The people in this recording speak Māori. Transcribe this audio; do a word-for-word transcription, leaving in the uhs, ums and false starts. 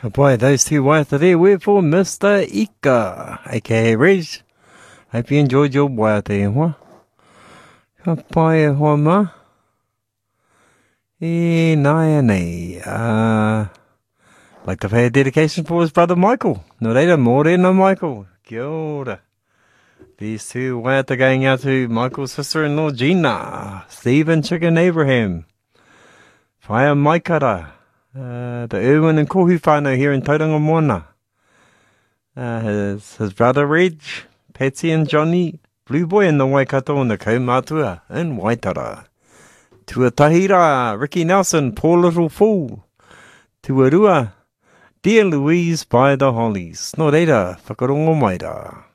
Ka pai, those two waiata there were for Mister Ika, aka Reg. Hope you enjoyed your waiata e hoa. Ka pai e hoa ma. E nai nei. Uh, like to pay a dedication for his brother Michael. No reira, morena Michael. Kia ora. These two waiata going out to Michael's sister-in-law Gina, Stephen Chicken Abraham, Whaia Maikara, uh, the Irwin and Kohu whānau here in Tauranga Moana, uh, his, his brother Reg, Patsy and Johnny, Blue Boy and the Waikato and the Kaumātua in Waitara. Tuatahira, Ricky Nelson, Poor Little Fool, Tuarua, Dear Louise by the Hollies, no reira, whakarongo mai rā.